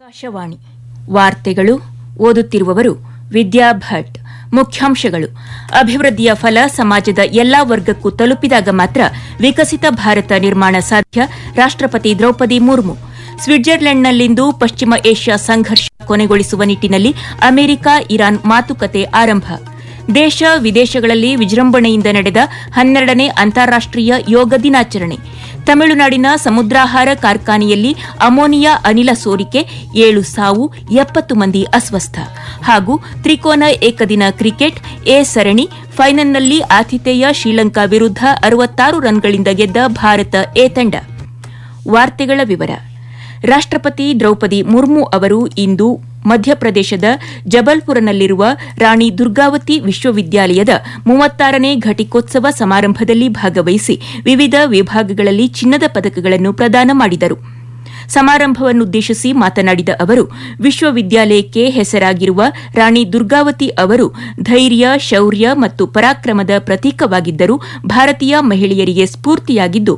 ಆಕಾಶವಾಣಿ ವಾರ್ತೆಗಳು ಓದುತ್ತಿರುವವರು ವಿದ್ಯಾ ಭಟ್. ಮುಖ್ಯಾಂಶಗಳು: ಅಭಿವೃದ್ಧಿಯ ಫಲ ಸಮಾಜದ ಎಲ್ಲಾ ವರ್ಗಕ್ಕೂ ತಲುಪಿದಾಗ ಮಾತ್ರ ವಿಕಸಿತ ಭಾರತ ನಿರ್ಮಾಣ ಸಾಧ್ಯ. ರಾಷ್ಟ್ರಪತಿ ದ್ರೌಪದಿ ಮುರ್ಮು. ಸ್ವಿಟ್ಜರ್ಲೆಂಡ್ನಲ್ಲಿಂದು ಪಶ್ಚಿಮ ಏಷ್ಯಾ ಸಂಘರ್ಷ ಕೊನೆಗೊಳಿಸುವ ನಿಟ್ಟಿನಲ್ಲಿ ಅಮೆರಿಕ ಇರಾನ್ ಮಾತುಕತೆ ಆರಂಭ. ದೇಶ ವಿದೇಶಗಳಲ್ಲಿ ವಿಜೃಂಭಣೆಯಿಂದ ನಡೆದ 12ನೇ ಅಂತಾರಾಷ್ಟೀಯ ಯೋಗ ದಿನಾಚರಣೆ. ತಮಿಳುನಾಡಿನ ಸಮುದ್ರಾಹಾರ ಕಾರ್ಖಾನೆಯಲ್ಲಿ ಅಮೋನಿಯಾ ಅನಿಲ ಸೋರಿಕೆ, 7 ಸಾವು, 70 ಮಂದಿ ಅಸ್ವಸ್ಥ. ಹಾಗೂ ತ್ರಿಕೋನ ಏಕದಿನ ಕ್ರಿಕೆಟ್ ಎ ಸರಣಿ ಫೈನಲ್ನಲ್ಲಿ ಆತಿಥೇಯ ಶ್ರೀಲಂಕಾ ವಿರುದ್ಧ 66 ರನ್ಗಳಿಂದ ಗೆದ್ದ ಭಾರತ ಎ ತಂಡ. ವಾರ್ತೆಗಳ ವಿವರ. ರಾಷ್ಟ್ರಪತಿ ದ್ರೌಪದಿ ಮುರ್ಮು ಅವರು ಇಂದು ಮಧ್ಯಪ್ರದೇಶದ ಜಬಲ್ಪುರನಲ್ಲಿರುವ ರಾಣಿ ದುರ್ಗಾವತಿ ವಿಶ್ವವಿದ್ಯಾಲಯದ 36ನೇ ಘಟಿಕೋತ್ಸವ ಸಮಾರಂಭದಲ್ಲಿ ಭಾಗವಹಿಸಿ ವಿವಿಧ ವಿಭಾಗಗಳಲ್ಲಿ ಚಿನ್ನದ ಪದಕಗಳನ್ನು ಪ್ರದಾನ ಮಾಡಿದರು. ಸಮಾರಂಭವನ್ನುದ್ದೇಶಿಸಿ ಮಾತನಾಡಿದ ಅವರು, ವಿಶ್ವವಿದ್ಯಾಲಯಕ್ಕೆ ಹೆಸರಾಗಿರುವ ರಾಣಿ ದುರ್ಗಾವತಿ ಅವರು ಧೈರ್ಯ, ಶೌರ್ಯ ಮತ್ತು ಪರಾಕ್ರಮದ ಪ್ರತೀಕವಾಗಿದ್ದರು. ಭಾರತೀಯ ಮಹಿಳೆಯರಿಗೆ ಸ್ಫೂರ್ತಿಯಾಗಿದ್ದು,